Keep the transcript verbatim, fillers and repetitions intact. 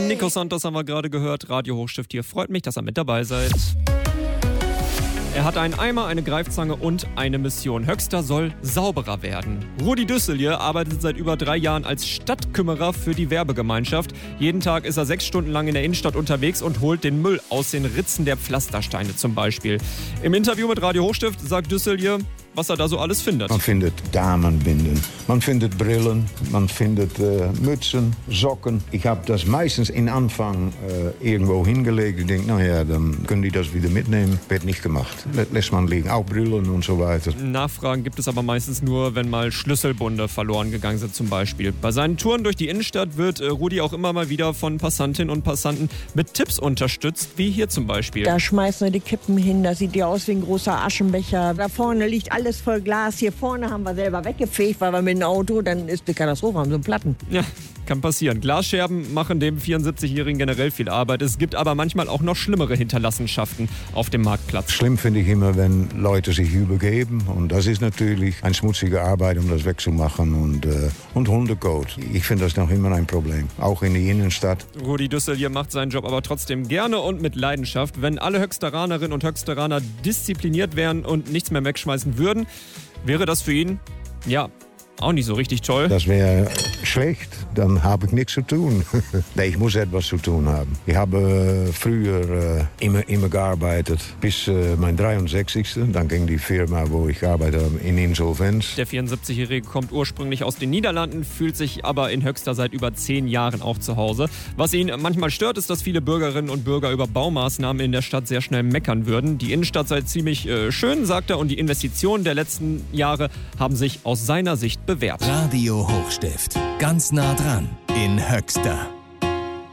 Nico Santos haben wir gerade gehört. Radio Hochstift hier. Freut mich, dass ihr mit dabei seid. Er hat einen Eimer, eine Greifzange und eine Mission. Höxter soll sauberer werden. Rudi Düsselje arbeitet seit über drei Jahren als Stadtkümmerer für die Werbegemeinschaft. Jeden Tag ist er sechs Stunden lang in der Innenstadt unterwegs und holt den Müll aus den Ritzen der Pflastersteine zum Beispiel. Im Interview mit Radio Hochstift sagt Düsselje, was er da so alles findet. Man findet Damenbinden, man findet Brillen, man findet äh, Mützen, Socken. Ich habe das meistens in Anfang äh, irgendwo hingelegt. Ich denke, naja, dann können die das wieder mitnehmen. Wird nicht gemacht. Lässt man liegen, auch Brillen und so weiter. Nachfragen gibt es aber meistens nur, wenn mal Schlüsselbunde verloren gegangen sind zum Beispiel. Bei seinen Touren durch die Innenstadt wird äh, Rudi auch immer mal wieder von Passantinnen und Passanten mit Tipps unterstützt, wie hier zum Beispiel. Da schmeißen wir die Kippen hin, das sieht ja aus wie ein großer Aschenbecher. Da vorne liegt alles Alles voll Glas. Hier vorne haben wir selber weggefegt, weil wir mit dem Auto, dann ist die Katastrophe, haben so Platten. Ja, kann passieren. Glasscherben machen dem vierundsiebzigjährigen generell viel Arbeit. Es gibt aber manchmal auch noch schlimmere Hinterlassenschaften auf dem Marktplatz. Schlimm finde ich immer, wenn Leute sich übergeben. Und das ist natürlich eine schmutzige Arbeit, um das wegzumachen. Und, äh, und Hundekot. Ich finde das noch immer ein Problem. Auch in der Innenstadt. Rudi Düsselje macht seinen Job aber trotzdem gerne und mit Leidenschaft. Wenn alle Höxteranerinnen und Höxteraner diszipliniert wären und nichts mehr wegschmeißen würden, wäre das für ihn, ja, auch nicht so richtig toll. Das wäre schlecht, dann habe ich nichts zu tun. Nee, ich muss etwas zu tun haben. Ich habe früher äh, immer, immer gearbeitet, bis äh, mein dreiundsechzigste Dann ging die Firma, wo ich gearbeitet habe, in Insolvenz. Der vierundsiebzigjährige kommt ursprünglich aus den Niederlanden, fühlt sich aber in Höxter seit über zehn Jahren auch zu Hause. Was ihn manchmal stört, ist, dass viele Bürgerinnen und Bürger über Baumaßnahmen in der Stadt sehr schnell meckern würden. Die Innenstadt sei ziemlich äh, schön, sagt er, und die Investitionen der letzten Jahre haben sich aus seiner Sicht bewährt. Radio Hochstift. Ganz nah dran in Höxter.